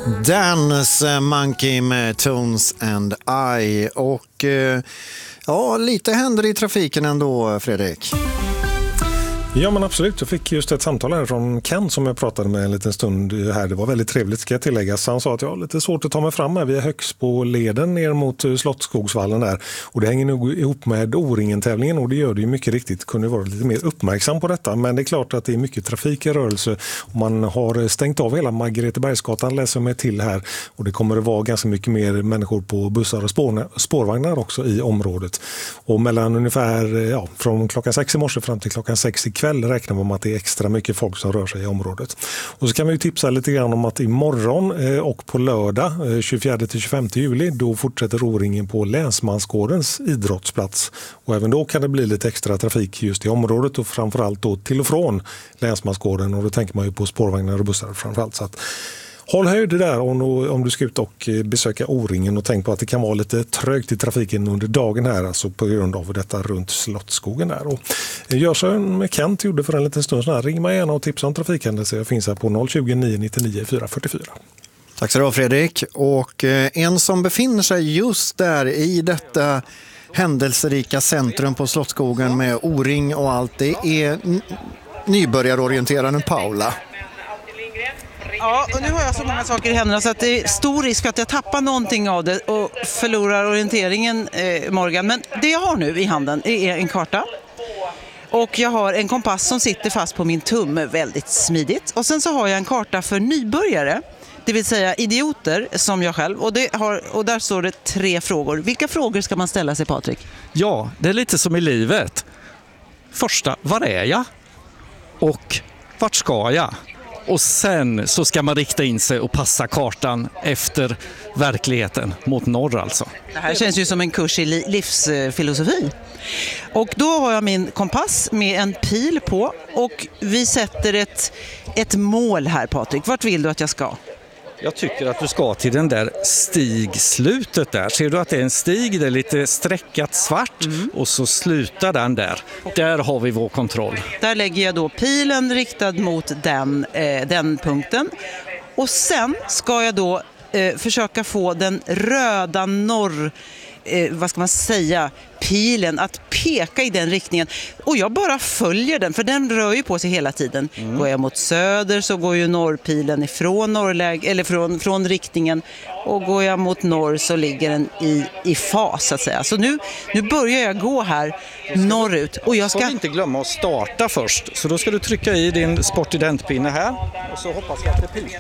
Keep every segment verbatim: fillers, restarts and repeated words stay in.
Dance Monkey med Tones and I. Och eh, ja, lite händer i trafiken ändå, Fredrik. Ja, men absolut. Jag fick just ett samtal här från Ken som jag pratade med en liten stund här. Det var väldigt trevligt, ska jag tillägga. Så han sa att jag har lite svårt att ta mig fram här. Vi är högst på leden ner mot Slottsskogsvallen där. Och det hänger nog ihop med O-ringen-tävlingen och det gör det ju mycket riktigt. Kunde vara lite mer uppmärksam på detta. Men det är klart att det är mycket trafik i rörelse. Och man har stängt av hela Margaretebergsgatan, läser mig till här. Och det kommer att vara ganska mycket mer människor på bussar och spår, spårvagnar också i området. Och mellan ungefär, ja, från klockan sex i morse fram till klockan sex i kväll räknar man med att det är extra mycket folk som rör sig i området. Och så kan vi ju tipsa lite grann om att imorgon och på lördag tjugofjärde till tjugofemte juli då fortsätter O-ringen på Länsmansgårdens idrottsplats. Och även då kan det bli lite extra trafik just i området och framförallt då till och från Länsmansgården, och då tänker man ju på spårvagnar och bussar framförallt. Så att håll höjd där om, om du ska ut och besöka O-ringen, och tänk på att det kan vara lite trögt i trafiken under dagen här, alltså på grund av detta runt Slottsskogen där. Och gör så med Kent gjorde för en liten stund så här. Ring mig gärna och tipsa om trafikhändelser. Jag finns här på noll tjugo nio nittionio fyra fyrtiofyra. Tack så du ha, Fredrik. Och en som befinner sig just där i detta händelserika centrum på Slottsskogen med O-ring och allt, det är nybörjarorienteraren Paula. Ja, och nu har jag så många saker i händerna så att det är stor risk att jag tappar någonting av det och förlorar orienteringen, eh, Morgan. Men det jag har nu i handen är en karta. Och jag har en kompass som sitter fast på min tumme, väldigt smidigt. Och sen så har jag en karta för nybörjare, det vill säga idioter som jag själv. Och, det har, och där står det tre frågor. Vilka frågor ska man ställa sig, Patrik? Ja, det är lite som i livet. Första, var är jag? Och vart ska jag? Och sen så ska man rikta in sig och passa kartan efter verkligheten mot norr alltså. Det här känns ju som en kurs i livsfilosofi. Och då har jag min kompass med en pil på och vi sätter ett, ett mål här, Patrik. Vart vill du att jag ska? Jag tycker att du ska till den där stigslutet där. Ser du att det är en stig, det är lite sträckat svart mm. och så slutar den där. Där har vi vår kontroll. Där lägger jag då pilen riktad mot den, eh, den punkten. Och sen ska jag då eh, försöka få den röda norr... Eh, vad ska man säga, pilen att peka i den riktningen, och jag bara följer den, för den rör ju på sig hela tiden. Mm. Går jag mot söder så går ju norrpilen ifrån norrläge, eller från, från riktningen, och går jag mot norr så ligger den i, i fas så att säga. Så nu, nu börjar jag gå här norrut, och jag ska... Får inte glömma att starta först, så då ska du trycka i din sportidentpinne här och så hoppas jag att det piper.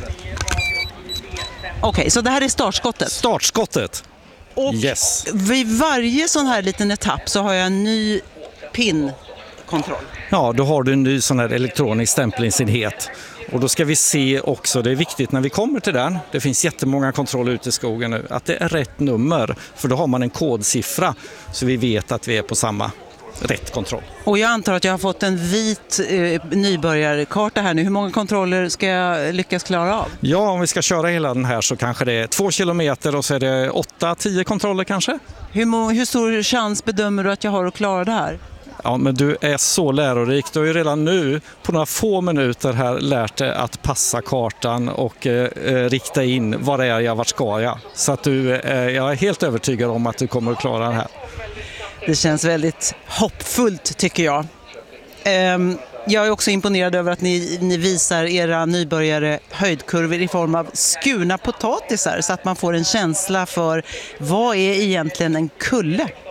Okej, okay, så det här är startskottet? Startskottet. Och yes. Vid varje sån här liten etapp så har jag en ny pin-kontroll. Ja, då har du en ny sån här elektronisk stämplingsenhet. Och då ska vi se också, det är viktigt när vi kommer till den, det finns jättemånga kontroller ute i skogen nu, att det är rätt nummer. För då har man en kodsiffra så vi vet att vi är på samma rätt kontroll. Och jag antar att jag har fått en vit eh, nybörjarkarta här nu. Hur många kontroller ska jag lyckas klara av? Ja, om vi ska köra hela den här så kanske det är två kilometer och så är det åtta, tio kontroller kanske. Hur, må- hur stor chans bedömer du att jag har att klara det här? Ja, men du är så lärorik. Du har ju redan nu på några få minuter här lärt dig att passa kartan och eh, rikta in var är jag, vart ska jag. Så att du, eh, jag är helt övertygad om att du kommer att klara det här. Det känns väldigt hoppfullt tycker jag. Um, jag är också imponerad över att ni, ni visar era nybörjare höjdkurvor i form av skurna potatisar så att man får en känsla för vad är egentligen en kulle.